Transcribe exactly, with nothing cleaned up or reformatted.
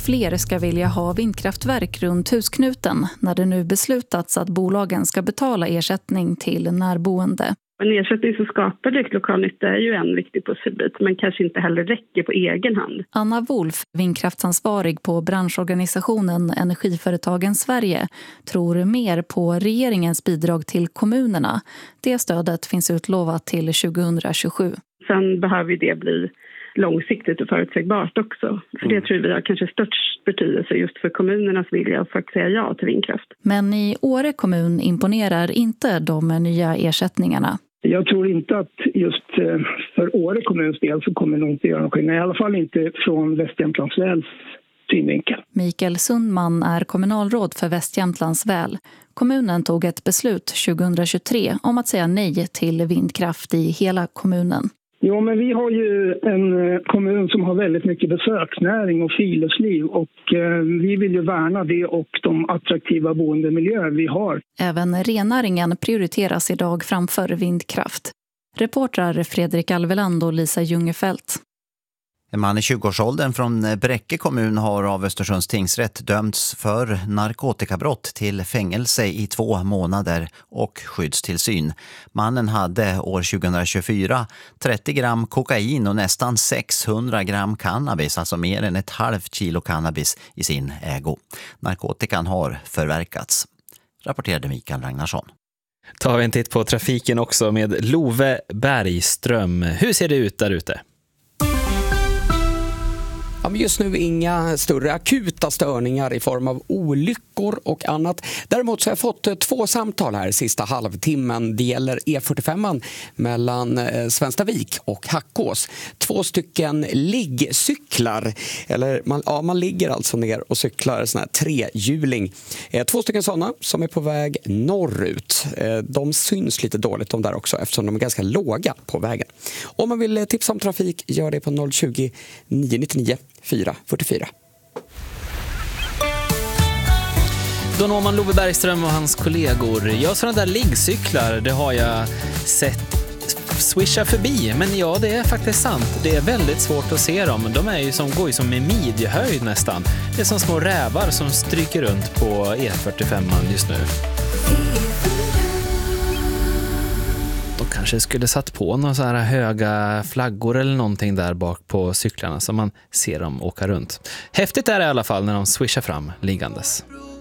fler ska vilja ha vindkraftverk runt husknuten när det nu beslutats att bolagen ska betala ersättning till närboende. En ersättning som skapar direkt lokal nytta är ju en viktig pusselbit, men kanske inte heller räcker på egen hand. Anna Wolf, vindkraftsansvarig på branschorganisationen Energiföretagen Sverige, tror mer på regeringens bidrag till kommunerna. Det stödet finns utlovat till tjugohundratjugosju. Sen behöver det bli långsiktigt och förutsägbart också. För det tror vi har kanske störst betydelse just för kommunernas vilja att faktiskt säga ja till vindkraft. Men i Åre kommun imponerar inte de nya ersättningarna. Jag tror inte att just för Åre kommuns del så kommer det nog inte göra någon skillnad. I alla fall inte från Västjämtlands väls synvinkel. Mikael Sundman är kommunalråd för Västjämtlands väl. Kommunen tog ett beslut tjugohundratjugotre om att säga nej till vindkraft i hela kommunen. Ja, men vi har ju en kommun som har väldigt mycket besöksnäring och friluftsliv och eh, vi vill ju värna det och de attraktiva boendemiljöer vi har. Även rennäringen prioriteras idag framför vindkraft. Reportrar Fredrik Alveland och Lisa Ljungefelt. En man i tjugoårsåldern från Bräcke kommun har av Östersunds tingsrätt dömts för narkotikabrott till fängelse i två månader och skyddstillsyn. Mannen hade år tjugohundratjugofyra trettio gram kokain och nästan sexhundra gram cannabis, alltså mer än ett halvt kilo cannabis i sin ägo. Narkotikan har förverkats, rapporterade Mikael Ragnarsson. Tar vi en titt på trafiken också med Love Bergström. Hur ser det ut där ute? Ja, men just nu inga större akuta störningar i form av olyckor och annat. Däremot så har jag fått två samtal här sista halvtimmen. Det gäller E fyrtiofem mellan Svenstavik och Hackås. Två stycken liggcyklar. Eller man, ja, man ligger alltså ner och cyklar sån här trehjuling. Två stycken sådana som är på väg norrut. De syns lite dåligt de där också eftersom de är ganska låga på vägen. Om man vill tipsa om trafik gör det på noll tjugo, nio nittionio fyra fyrtiofyra. Då når man Love Bergström och hans kollegor. Ja, sådana där liggcyklar, det har jag sett swisha förbi. Men ja, det är faktiskt sant. Det är väldigt svårt att se dem. De är ju som, går ju som i midjehöjd nästan. Det är som små rävar som stryker runt på E fyrtiofem just nu. Kanske skulle satt på några så här höga flaggor eller någonting där bak på cyklarna så man ser dem åka runt. Häftigt är det i alla fall när de swishar fram liggandes.